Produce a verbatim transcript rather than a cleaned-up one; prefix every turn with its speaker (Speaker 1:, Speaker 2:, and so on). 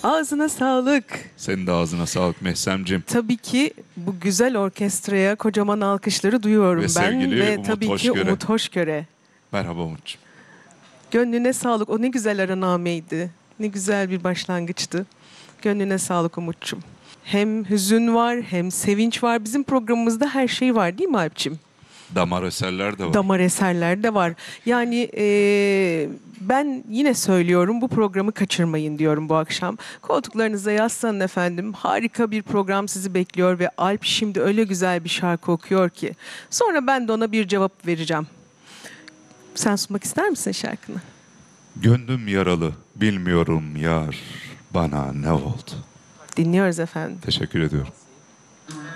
Speaker 1: Ağzına sağlık.
Speaker 2: Senin de ağzına sağlık Mehsem'cim.
Speaker 1: Tabii ki bu güzel orkestraya kocaman alkışları duyuyorum
Speaker 2: Ve
Speaker 1: ben.
Speaker 2: sevgili
Speaker 1: Ve
Speaker 2: Umut
Speaker 1: tabii ki
Speaker 2: Hoşgöre.
Speaker 1: Umut Hoşgöre.
Speaker 2: Merhaba Umut'cum.
Speaker 1: Gönlüne sağlık. O ne güzel aranameydi. Ne güzel bir başlangıçtı. Gönlüne sağlık Umut'cum. Hem hüzün var hem sevinç var. Bizim programımızda her şey var değil mi Alp'ciğim?
Speaker 2: Damar eserler de var.
Speaker 1: Damar eserler de var. Yani e, ben yine söylüyorum, bu programı kaçırmayın diyorum bu akşam. Koltuklarınıza yaslanın efendim. Harika bir program sizi bekliyor ve Alp şimdi öyle güzel bir şarkı okuyor ki. Sonra ben de ona bir cevap vereceğim. Sen sunmak ister misin şarkını?
Speaker 2: Gönlüm yaralı, bilmiyorum yar, bana ne oldu?
Speaker 1: Dinliyoruz efendim.
Speaker 2: Teşekkür ediyorum.